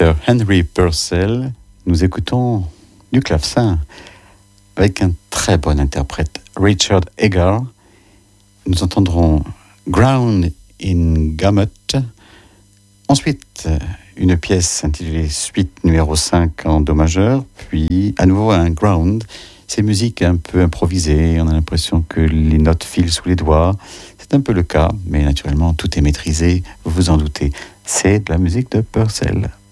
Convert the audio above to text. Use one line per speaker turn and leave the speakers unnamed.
compositeur Henry Purcell, nous écoutons du clavecin avec un très bon interprète, Richard Egar. Nous entendrons Ground in Gamut. Ensuite, une pièce intitulée Suite numéro 5 en do majeur, puis à nouveau un ground. C'est musique un peu improvisée, on a l'impression que les notes filent sous les doigts. C'est un peu le cas, mais naturellement tout est maîtrisé, vous vous en doutez. C'est de la musique de Purcell.